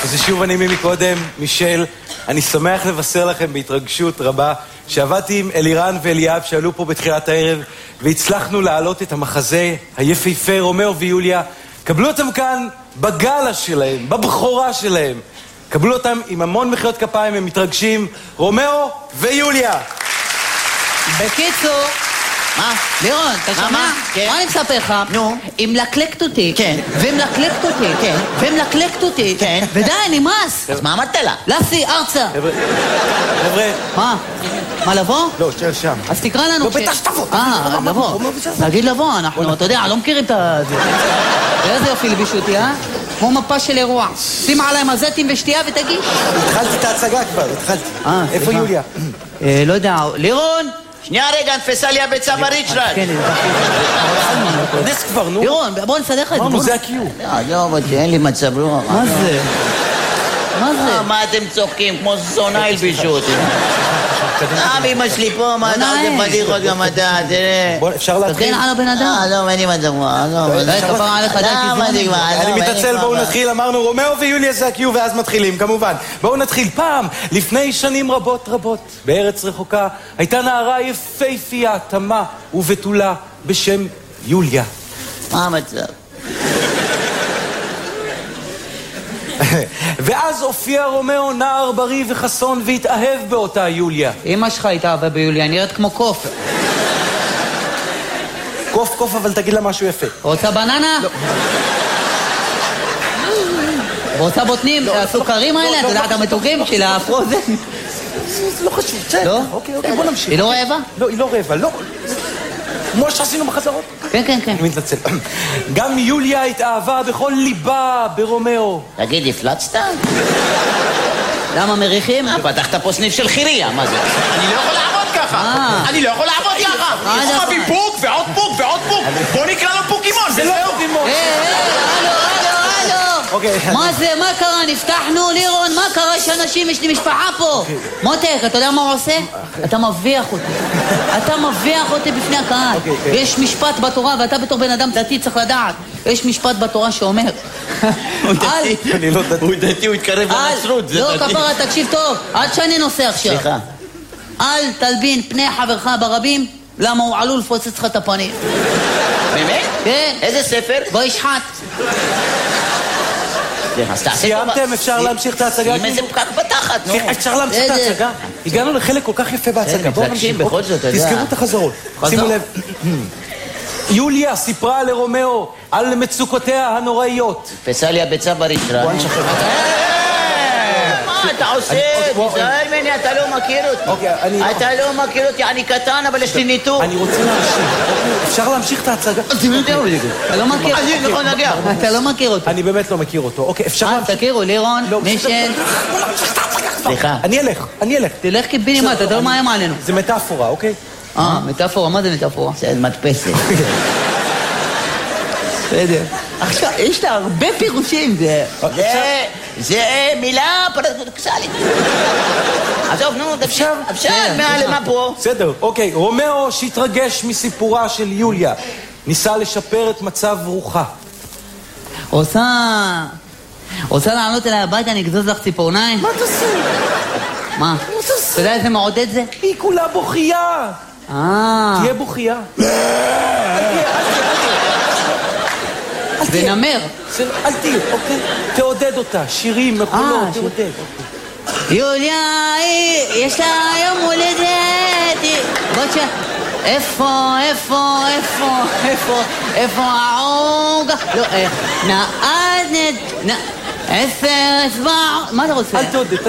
אז שוב אני מקודם, מישל, אני שמח לבשר לכם בהתרגשות רבה שעבדתי עם אלירן ואליאב שעלו פה בתחילת הערב והצלחנו להעלות את המחזה היפהפה רומאו ויוליה. קבלו אותם כאן בגלה שלהם, בבחורה שלהם. קבלו אותם עם המון מחיאות כפיים, הם מתרגשים. רומאו ויוליה. בקיצור, מה? לירון, אתה שומע? מה אני מספר לך? נו. היא מלקלקת אותי. כן. ומלקלקת אותי. כן. ומלקלקת אותי. כן. ודי, נמאס. אז מה אמרת לה? לסי, ארצה. חבר'ה. מה? מה, לבוא? לא, שם. אז תקרא לנו. לא, בטח שתבוא. לבוא. נגיד לבוא, אנחנו, אתה יודע, לא מכירים את זה. איזה יופי לבישו אותי, כמו מפה של אירוע. שים עליי מזטים ושתייה ותגיש. התחלתי את ההצגה כבר, התחלתי. איפה יוליה? לא יודע, לירון! שנייה רגע, נפסה לי הביצה בריצ'רד. כן, נס כבר, נו. לירון, בוא נסדר לך את זה. אמרנו, זה הקיום. לא, אבל אין לי מצב רוח. מה זה? מה זה? מה אתם צוחקים? כמו זונה הלבישו אותי. אמא שלי פה, מה אתה עושה פדיחות גם אתה, תראה. בוא, אפשר להתחיל? תגן על הבן אדם. לא, אין לי מצב רוח. כפרה עליך, די, אני מתעצל, בואו נתחיל. אמרנו, רומאו ויוליה זה הקיום, ואז מתחילים, כמובן. בואו נתחיל. פעם, לפני שנים רבות רבות, בארץ רחוקה, הייתה נערה יפהפייה, תמה ובתולה בשם יוליה. מה המצב? ואז הופיע רומאו נער בריא וחסון והתאהב באותה יוליה. אמא שלך התאהבה ביוליה, נראית כמו קוף. קוף, אבל תגיד לה משהו יפה. רוצה בננה? לא. רוצה בוטנים? הסוכרים האלה? אתה יודע את המתוקים של הפרוזן? לא חשוב, צא. לא? אוקיי, בוא נמשיך. היא לא רעבה? לא, היא לא רעבה, לא. כמו שעשינו בחזרות. כן. אני מתנצל. גם יוליה התאהבה בכל ליבה ברומאו. תגיד, הפלצת? למה מריחים? פתחת פה סניף של חיריה, מה זה? אני לא יכול לעבוד ככה. אני לא יכול לעבוד ככה. יש לך פוק ועוד פוק ועוד פוק. בוא נקרא לו פוקימון, זה לא פוקימון. הלו. מה זה? מה קרה? נפתחנו, לירון, מה קרה שאנשים, יש לי משפחה פה? מותק, אתה יודע מה הוא עושה? אתה מביח אותי. אתה מביח אותי בפני הקהל. יש משפט בתורה, ואתה בתור בן אדם דתי צריך לדעת. יש משפט בתורה שאומר... הוא דתי, הוא התקרב לנצרות, זה דתי. לא, כפרה, תקשיב טוב, עד שאני נוסע עכשיו. סליחה. אל תלבין פני חברך ברבים, למה הוא עלול לפוצץ לך את הפנים. באמת? כן. איזה ספר? בוא ישחט. סיימתם? אפשר להמשיך את ההצגה? עם איזה פקק בתחת, נו. אפשר להמשיך את ההצגה? הגענו לחלק כל כך יפה בהצגה. בואו נמשיך. בכל זאת, אתה יודע. תזכרו את החזרות. שימו לב. יוליה סיפרה לרומאו על מצוקותיה הנוראיות. פסה לי הביצה בריצ'רד. בוא נשחרר. מה אתה עושה? תיזהר ממני, אתה לא מכיר אותי. אתה לא מכיר אותי, אני קטן, אבל יש לי ניתוק. אני רוצה להמשיך. אפשר להמשיך את ההצגה? אתה לא מכיר אותו. אתה לא מכיר אותו. אני באמת לא מכיר אותו. אוקיי, אפשר להמשיך. תכירו, לירון, מישל. סליחה. אני אלך. תלך קיבינימט, אתה לא מאיים עלינו. זה מטאפורה, אוקיי? מטאפורה, מה זה מטאפורה? זה מדפסת. בסדר. עכשיו, יש לה הרבה פירושים, זה מילה פרדוקסלית. עזוב, נו, אפשר, מה פה? בסדר, אוקיי. רומאו שהתרגש מסיפורה של יוליה ניסה לשפר את מצב רוחה. רוצה לעלות אליי הביתה, אני אגזוז לך ציפורניים? מה תעשה? מה? אתה יודע איזה מעודד זה? היא כולה בוכייה. תהיה בוכייה. זה נמר. אל תהיה, אוקיי? תעודד אותה, שירים, מכונות, תעודד. יוליה, יש לה יום הולדת. בוא תשאר. איפה העוגה? לא, נעד, 10 אצבעות. מה אתה רוצה? אל תעודד.